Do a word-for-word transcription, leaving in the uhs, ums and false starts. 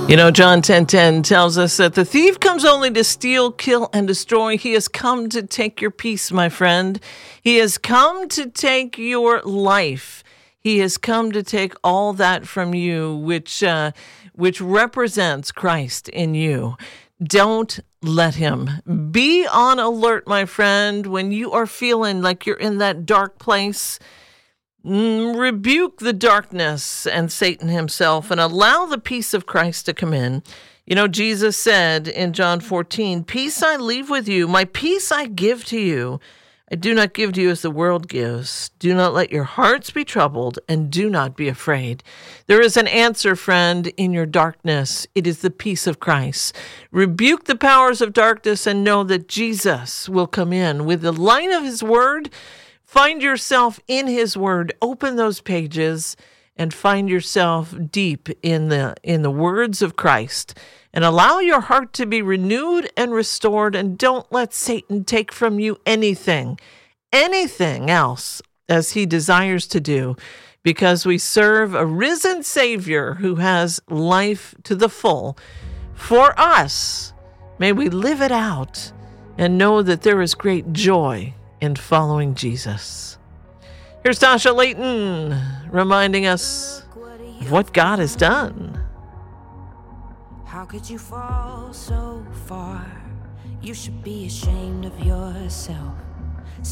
You know, John ten ten tells us that the thief comes only to steal, kill, and destroy. He has come to take your peace, my friend. He has come to take your life. He has come to take all that from you, which uh, which represents Christ in you. Don't let him. Be on alert, my friend, when you are feeling like you're in that dark place. Mm, rebuke the darkness and Satan himself and allow the peace of Christ to come in. You know, Jesus said in John fourteen, "Peace I leave with you, my peace I give to you. I do not give to you as the world gives. Do not let your hearts be troubled and do not be afraid." There is an answer, friend, in your darkness. It is the peace of Christ. Rebuke the powers of darkness and know that Jesus will come in with the light of his word. Find yourself in his word. Open those pages and find yourself deep in the in the words of Christ. And allow your heart to be renewed and restored. And don't let Satan take from you anything, anything else as he desires to do. Because we serve a risen Savior who has life to the full for us. May we live it out and know that there is great joy in following Jesus. Here's Tasha Layton reminding us of what God has done. How could you fall so far? You should be ashamed of yourself.